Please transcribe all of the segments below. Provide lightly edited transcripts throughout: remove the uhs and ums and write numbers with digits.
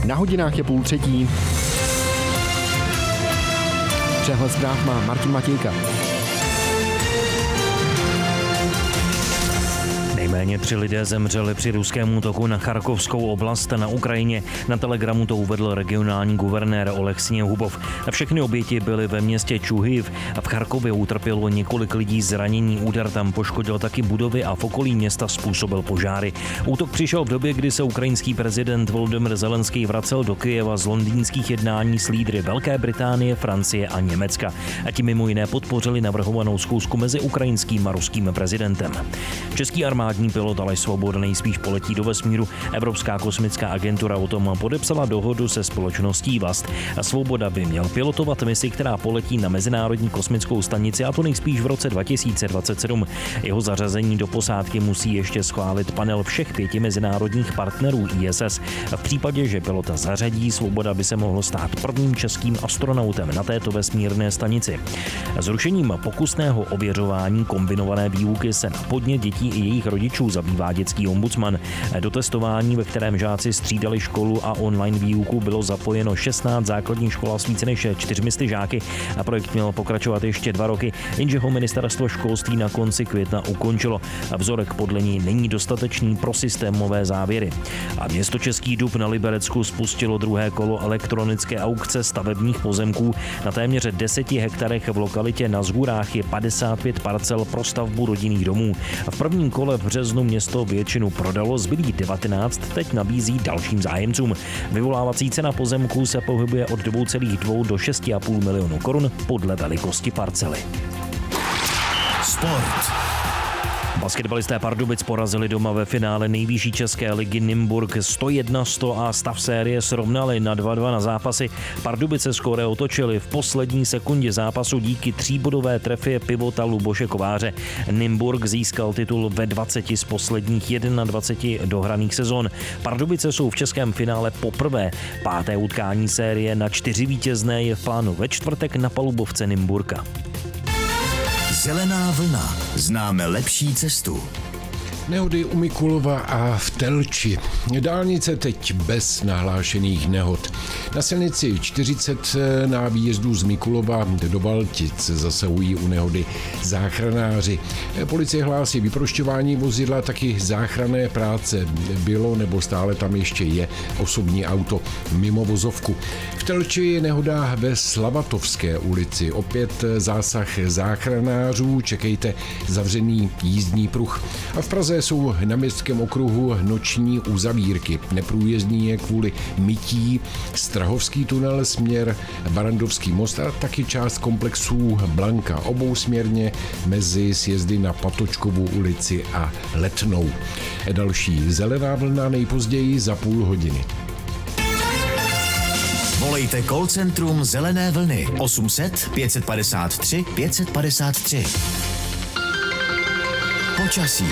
Na hodinách je 2:30. Přehled zpráv má Martin Matějka. Nejméně 3 lidé zemřeli při ruském útoku na Charkovskou oblast na Ukrajině. Na Telegramu to uvedl regionální guvernér Oleg Sněhubov. Všechny oběti byly ve městě Čuhiv a v Charkově utrpělo několik lidí zranění. Úder tam poškodil taky budovy a v okolí města způsobil požáry. Útok přišel v době, kdy se ukrajinský prezident Volodymyr Zelenský vracel do Kyjeva z londýnských jednání s lídry Velké Británie, Francie a Německa. A ti mimo jiné podpořili navrhovanou schůzku mezi ukrajinským a ruským prezidentem. Český armádní pilot Aleš Svoboda nejspíš poletí do vesmíru. Evropská kosmická agentura o tom podepsala dohodu se společností Vast. A Svoboda by měl pilotovat misi, která poletí na Mezinárodní kosmickou stanici, a to nejspíš v roce 2027. Jeho zařazení do posádky musí ještě schválit panel všech 5 mezinárodních partnerů ISS. V případě, že pilota zařadí, Svoboda by se mohl stát prvním českým astronautem na této vesmírné stanici. Zrušením pokusného ověřování kombinované výuky se na podnět dětí i jejich rodičů zabývá dětský ombudsman. Do testování, ve kterém žáci střídali školu a online výuku, bylo zapojeno 16 základních škol s více než 400 žáky a projekt měl pokračovat ještě 2 roky, jenže ho ministerstvo školství na konci května ukončilo. Vzorek podle ní není dostatečný pro systémové závěry. A město Český Dub na Liberecku spustilo druhé kolo elektronické aukce stavebních pozemků. Na téměř 10 hektarech v lokalitě Na Zhůrách je 55 parcel pro stavbu rodinných domů. V prvním kole v březnu město většinu prodalo, zbylých 19 teď nabízí dalším zájemcům. Vyvolávací cena pozemků se pohybuje od 2,2 do 6,5 milionu korun podle velikosti parcely. Sport. Basketbalisté Pardubic porazili doma ve finále nejvyšší české ligy Nymburk 101-100 a stav série srovnali na 2-2 na zápasy. Pardubice skóre otočili v poslední sekundě zápasu díky 3bodové trefě pivota Luboše Kováře. Nymburk získal titul ve 20 z posledních 21 dohraných sezon. Pardubice jsou v českém finále poprvé. 5. utkání série na 4 vítězné je v plánu ve čtvrtek na palubovce Nymburka. Zelená vlna. Známe lepší cestu. Nehody u Mikulova a v Telči. Dálnice teď bez nahlášených nehod. Na silnici 40 na výjezdu z Mikulova do Baltic zasahují u nehody záchranáři. Policie hlásí vyprošťování vozidla, taky záchranné práce. Bylo nebo stále tam ještě je osobní auto mimo vozovku. V Telči je nehoda ve Slavatovské ulici. Opět zásah záchranářů, čekejte zavřený jízdní pruh. A v Praze jsou na městském okruhu noční uzavírky. Neprůjezdný je kvůli mytí Strahovský tunel směr Barandovský most a taky část komplexů Blanka obousměrně mezi sjezdy na Patočkovu ulici a Letnou. Další zelená vlna nejpozději za půl hodiny. Volejte call centrum Zelené vlny 800 553 553. Počasí.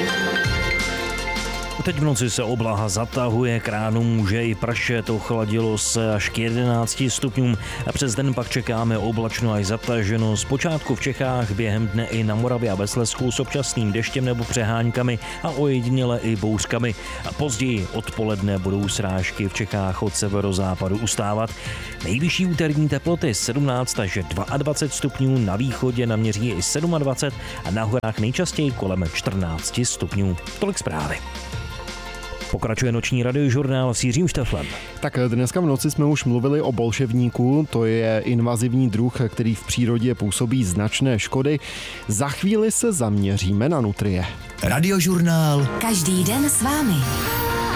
Teď v noci se oblaha zatahuje, k ránu může i pršet, ochladilo se až k 11 stupňům. A přes den pak čekáme oblačno až zataženo. Zpočátku v Čechách, během dne i na Moravě a ve Slezsku s občasným deštěm nebo přeháňkami a ojediněle i bouřkami. A později odpoledne budou srážky v Čechách od severozápadu ustávat. Nejvyšší úterní teploty 17 až 22 stupňů, na východě naměří i 27 a na horách nejčastěji kolem 14 stupňů. Tolik zprávy. Pokračuje noční radiožurnál s Jiřím Šteflem. Tak dneska v noci jsme už mluvili o bolševníku, to je invazivní druh, který v přírodě působí značné škody. Za chvíli se zaměříme na nutrie. Radiožurnál. Každý den s vámi.